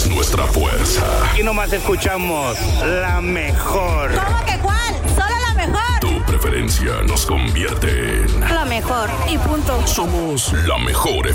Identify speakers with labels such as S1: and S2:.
S1: es nuestra fuerza.
S2: Aquí nomás escuchamos la mejor.
S3: ¿Cómo que cuál? Solo la mejor.
S1: Tu preferencia nos convierte en
S3: La mejor. Y punto.
S1: Somos la mejor